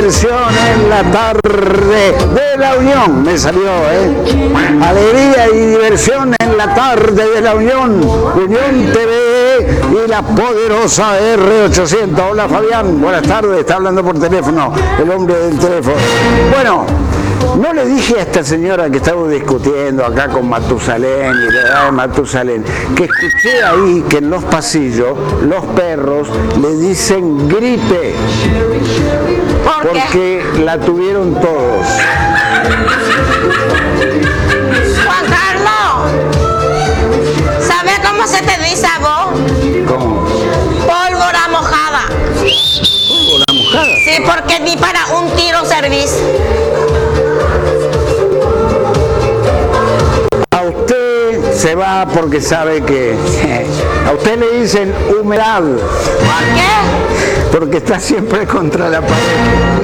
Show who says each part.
Speaker 1: diversión en la tarde de la Unión. Me salió, alegría y diversión en la tarde de la Unión. Unión TV y la poderosa R800. Hola Fabián, buenas tardes, está hablando por teléfono, el hombre del teléfono. Bueno, no le dije a esta señora que estaba discutiendo acá con Matusalén y la edad de Matusalén, que escuché ahí que en los pasillos los perros le dicen gripe, porque la tuvieron todos.
Speaker 2: Juan Carlos, ¿sabes cómo se te dice a vos?
Speaker 1: ¿Cómo?
Speaker 2: Pólvora mojada.
Speaker 1: ¿Pólvora mojada?
Speaker 2: Sí, porque ni para un tiro servís.
Speaker 1: A usted se va porque sabe que a usted le dicen humedad.
Speaker 2: ¿Por qué?
Speaker 1: Porque está siempre contra la pared.